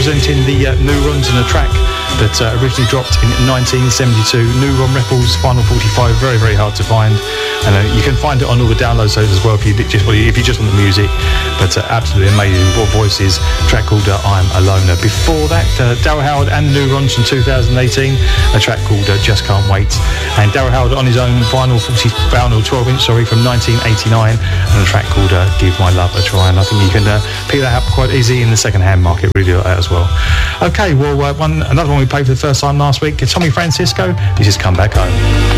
representing the Neurons and a track that originally dropped in 1972. Neuron Records, Final 45, very, very hard to find. And you can find it on all the download sites as well if you just want the music. But absolutely amazing. What voices? Track called I'm a Loner. Before that, Daryl Howard and Neurons from 2018, a track called Just Can't Wait. And Daryl Howard on his own vinyl 12-inch, from 1989, and a track called Give My Love a Try. And I think you can pick that up quite easy in the second-hand market, really, like that as well. Okay, well, another one we played for the first time last week, Tommy Francisco. This is Come Back Home.